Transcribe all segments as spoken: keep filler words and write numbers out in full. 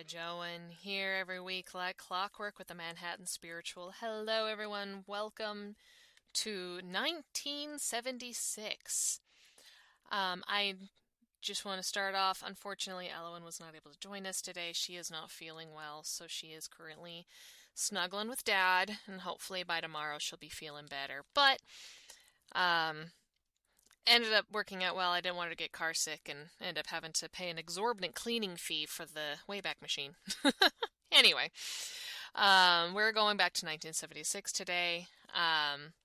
Joan here every week like clockwork with the Manhattan Spiritual. Hello, everyone. Welcome to nineteen seventy-six. Um, I just want to start off. Unfortunately, Elowen was not able to join us today. She is not feeling well, so she is currently snuggling with Dad, and hopefully by tomorrow she'll be feeling better. But, um, ended up working out well. I didn't want her to get car sick and end up having to pay an exorbitant cleaning fee for the Wayback Machine. Anyway, um, we're going back to nineteen seventy-six today. Um,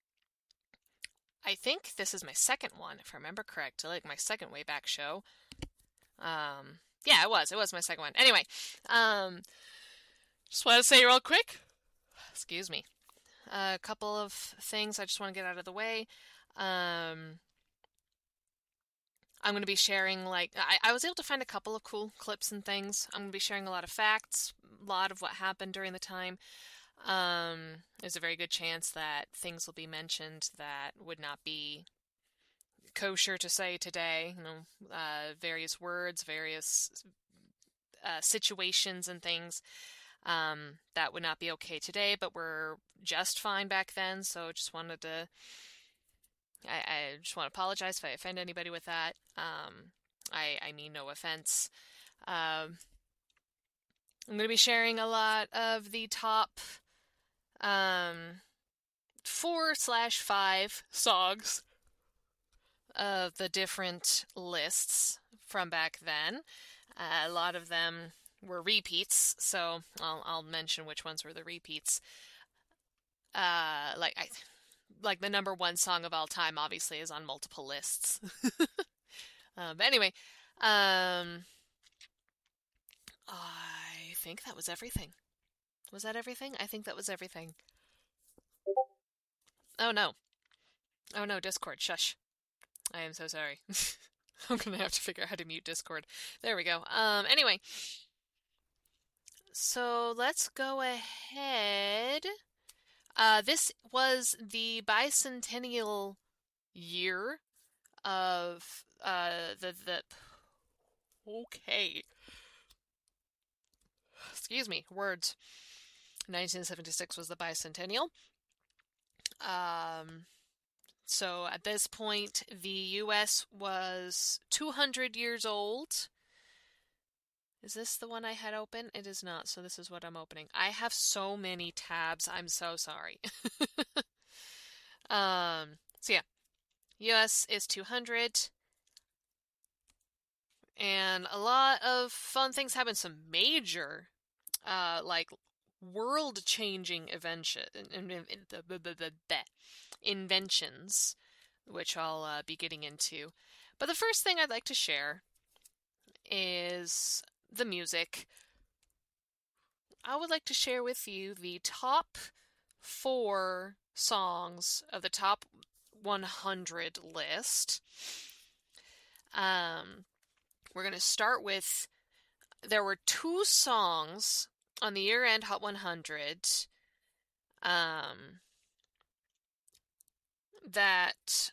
I think this is my second one, if I remember correct. Like my second Wayback show. Um, yeah, it was. It was my second one. Anyway, um, just want to say real quick. Excuse me. A couple of things I just want to get out of the way. Um, I'm going to be sharing, like, I, I was able to find a couple of cool clips and things. I'm going to be sharing a lot of facts, a lot of what happened during the time. Um, there's a very good chance that things will be mentioned that would not be kosher to say today. You know, uh, various words, various uh, situations and things um, that would not be okay today, but were just fine back then. So just wanted to. I, I just want to apologize if I offend anybody with that. Um, I, I mean no offense. Um, I'm going to be sharing a lot of the top um, four slash five songs of the different lists from back then. Uh, a lot of them were repeats, so I'll, I'll mention which ones were the repeats. Uh, like I. Like the number one song of all time, obviously, is on multiple lists. uh, but anyway, um, I think that was everything. Was that everything? I think that was everything. Oh no. Oh no, Discord, shush. I am so sorry. I'm gonna have to figure out how to mute Discord. There we go. Um, anyway. So let's go ahead. Uh, this was the bicentennial year of uh, the the. Okay. Excuse me. Words. nineteen seventy-six was the bicentennial. Um. So at this point, the U S was two hundred years old. Is this the one I had open? It is not, so this is what I'm opening. I have so many tabs. I'm so sorry. um, so yeah, U S is two hundred. And a lot of fun things happen. Some major, uh, like world-changing invention, inventions, which I'll uh, be getting into. But the first thing I'd like to share is the music. I would like to share with you the top four songs of the top one hundred list. Um, we're going to start with, there were two songs on the year-end Hot one hundred um, that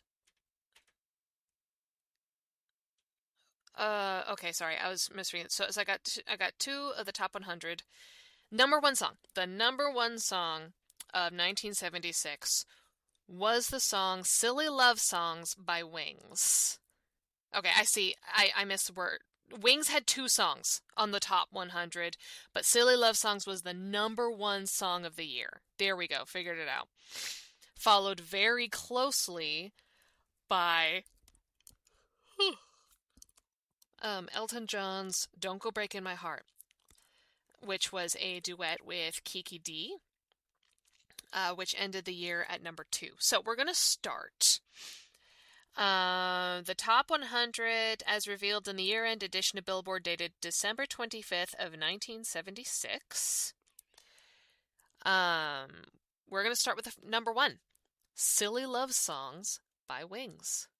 Uh, okay, sorry, I was misreading. So, so I got t- I got two of the top one hundred. Number one song, the number one song of nineteen seventy-six was the song "Silly Love Songs" by Wings. Okay, I see. I I missed a word. Wings had two songs on the top one hundred, but "Silly Love Songs" was the number one song of the year. There we go, figured it out. Followed very closely by. Um, Elton John's Don't Go Breaking My Heart, which was a duet with Kiki D, uh, which ended the year at number two. So we're going to start. Uh, the top one hundred, as revealed in the year-end edition of Billboard dated December twenty-fifth of nineteen seventy-six. Um, we're going to start with the number one, Silly Love Songs by Wings.